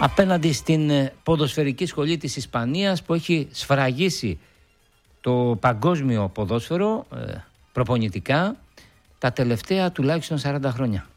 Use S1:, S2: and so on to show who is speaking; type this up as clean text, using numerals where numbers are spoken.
S1: απέναντι στην ποδοσφαιρική σχολή της Ισπανίας που έχει σφραγίσει το παγκόσμιο ποδόσφαιρο προπονητικά τα τελευταία τουλάχιστον 40 χρόνια.